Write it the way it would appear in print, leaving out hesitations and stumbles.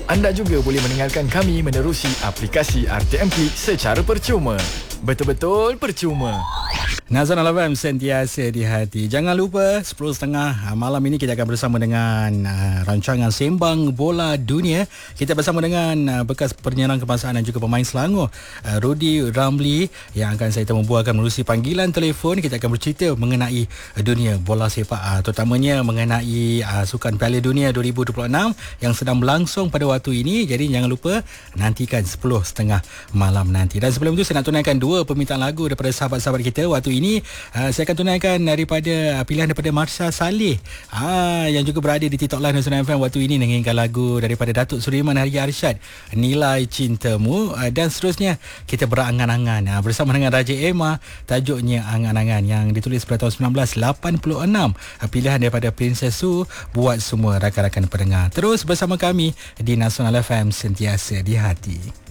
Anda juga boleh mendengarkan kami menerusi aplikasi RTMP secara percuma. Betul-betul percuma. Nasional FM sentiasa di hati. Jangan lupa 10.30 malam ini kita akan bersama dengan rancangan Sembang Bola Dunia. Kita bersama dengan bekas penyerang kebangsaan dan juga pemain Selangor, Rudy Ramli, yang akan saya tembuhkan melalui panggilan telefon. Kita akan bercerita mengenai dunia bola sepak, terutamanya mengenai Sukan Piala Dunia 2026 yang sedang berlangsung pada waktu ini. Jadi jangan lupa nantikan 10.30 malam nanti. Dan sebelum itu saya nak tunaikan dua permintaan lagu daripada sahabat-sahabat kita. Waktu ini saya akan tunaikan daripada pilihan daripada Marsha Saleh yang juga berada di TikTok Live Nasional FM waktu ini, menyanyikan lagu daripada Datuk Suleiman Haji Arsyad, Nilai Cintamu. Dan seterusnya kita berangan-angan bersama dengan Raja Emma, tajuknya Angan-angan, yang ditulis pada tahun 1986. Pilihan daripada Princess Su buat semua rakan-rakan pendengar. Terus bersama kami di Nasional FM sentiasa di hati.